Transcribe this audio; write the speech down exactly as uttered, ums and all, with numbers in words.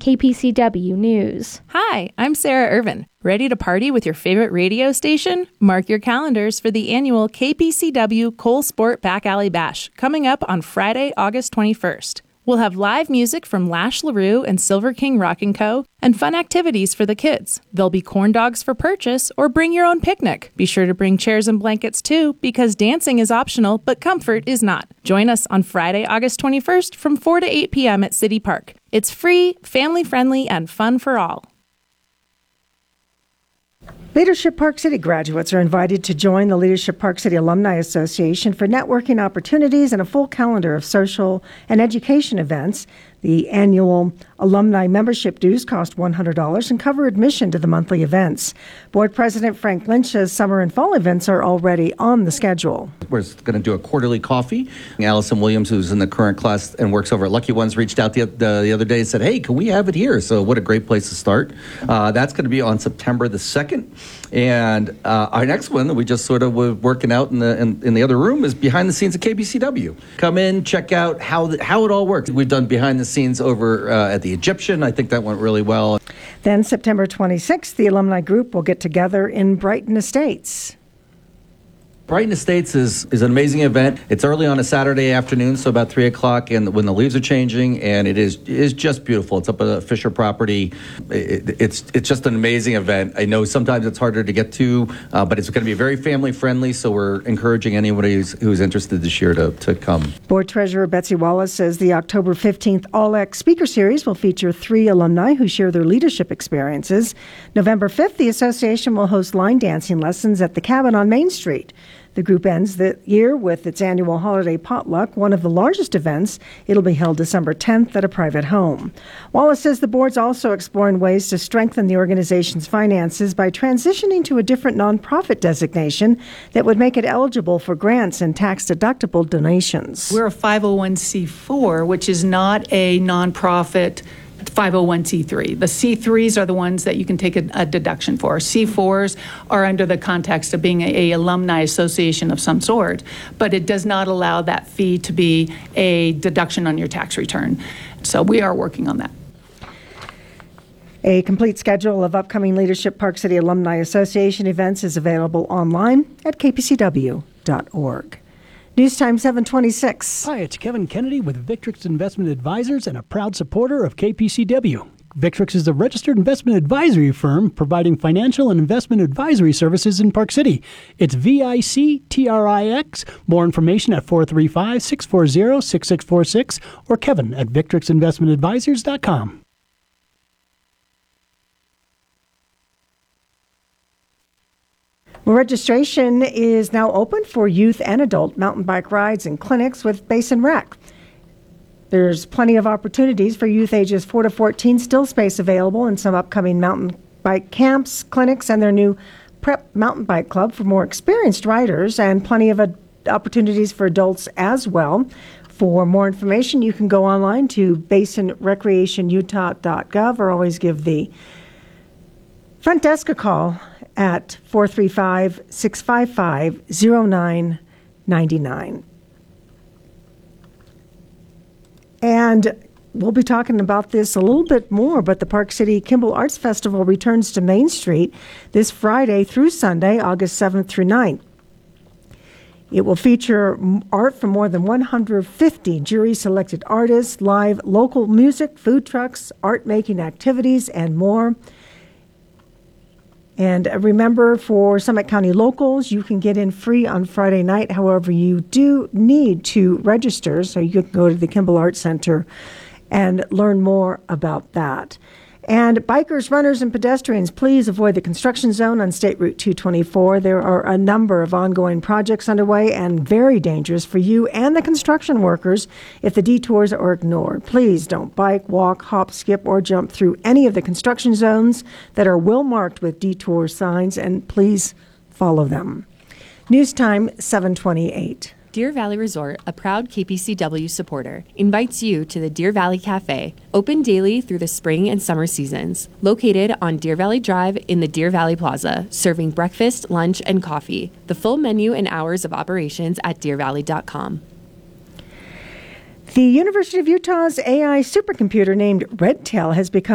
K P C W News. Hi, I'm Sarah Irvin. Ready to party with your favorite radio station? Mark your calendars for the annual K P C W Cole Sport Back Alley Bash coming up on Friday, August twenty-first. We'll have live music from Lash LaRue and Silver King Rock and Co. and fun activities for the kids. There'll be corn dogs for purchase or bring your own picnic. Be sure to bring chairs and blankets too, because dancing is optional, but comfort is not. Join us on Friday, August twenty-first from four to eight p.m. at City Park. It's free, family-friendly, and fun for all. Leadership Park City graduates are invited to join the Leadership Park City Alumni Association for networking opportunities and a full calendar of social and education events. The annual alumni membership dues cost one hundred dollars and cover admission to the monthly events. Board President Frank Lynch says summer and fall events are already on the schedule. We're going to do a quarterly coffee. Allison Williams, who's in the current class and works over at Lucky Ones, reached out the, the, the other day and said, hey, can we have it here? So what a great place to start. Uh, that's going to be on September the second. And uh, our next one that we just sort of were working out in the in, in the other room is behind the scenes at K B C W. Come in, check out how the, how it all works. We've done behind the scenes over uh, at the Egyptian. I think that went really well. Then September twenty-sixth, the alumni group will get together in Brighton Estates. Brighton Estates is, is an amazing event. It's early on a Saturday afternoon, so about three o'clock, and when the leaves are changing, and it is is just beautiful. It's up at a Fisher property. It, it's it's just an amazing event. I know sometimes it's harder to get to, uh, but it's going to be very family friendly, so we're encouraging anybody who's, who's interested this year to, to come. Board Treasurer Betsy Wallace says the October fifteenth All-X Speaker Series will feature three alumni who share their leadership experiences. November fifth, the association will host line dancing lessons at the Cabin on Main Street. The group ends the year with its annual holiday potluck, one of the largest events. It'll be held December tenth at a private home. Wallace says the board's also exploring ways to strengthen the organization's finances by transitioning to a different nonprofit designation that would make it eligible for grants and tax-deductible donations. We're a five oh one c four, which is not a nonprofit five oh one c three. The C threes are the ones that you can take a, a deduction for. C fours are under the context of being a, a alumni association of some sort, but it does not allow that fee to be a deduction on your tax return. So we are working on that. A complete schedule of upcoming Leadership Park City Alumni Association events is available online at k p c w dot org. News Time seven twenty-six. Hi, it's Kevin Kennedy with Victrix Investment Advisors and a proud supporter of K P C W. Victrix is a registered investment advisory firm providing financial and investment advisory services in Park City. It's V I C T R I X. More information at four three five, six four zero, six six four six or Kevin at victrix investment advisors dot com. Well, registration is now open for youth and adult mountain bike rides and clinics with Basin Rec. There's plenty of opportunities for youth ages four to fourteen, still space available in some upcoming mountain bike camps, clinics, and their new Prep Mountain Bike Club for more experienced riders, and plenty of ad- opportunities for adults as well. For more information, you can go online to basin recreation utah dot gov or always give the front desk a call at four three five, six five five, zero nine nine nine. And we'll be talking about this a little bit more, but the Park City Kimball Arts Festival returns to Main Street this Friday through Sunday, August seventh through ninth. It will feature art from more than one hundred fifty jury-selected artists, live local music, food trucks, art-making activities, and more. And remember, for Summit County locals, you can get in free on Friday night. However, you do need to register, so you can go to the Kimball Arts Center and learn more about that. And bikers, runners, and pedestrians, please avoid the construction zone on State Route two twenty-four. There are a number of ongoing projects underway and very dangerous for you and the construction workers if the detours are ignored. Please don't bike, walk, hop, skip, or jump through any of the construction zones that are well marked with detour signs, and please follow them. News Time seven twenty-eight. Deer Valley Resort, a proud K P C W supporter, invites you to the Deer Valley Cafe, open daily through the spring and summer seasons. Located on Deer Valley Drive in the Deer Valley Plaza, serving breakfast, lunch, and coffee. The full menu and hours of operations at deer valley dot com. The University of Utah's A I supercomputer named Redtail has become